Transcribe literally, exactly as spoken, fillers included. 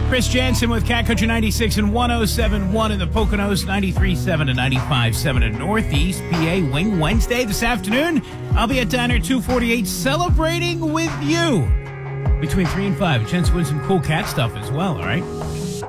Chris Jansen with Cat Country ninety-six and one oh seven point one in the Poconos, ninety-three point seven and ninety-five point seven in Northeast P A. Wing Wednesday this afternoon. I'll be at Diner two forty-eight celebrating with you between three and five. A chance to win some cool cat stuff as well, all right?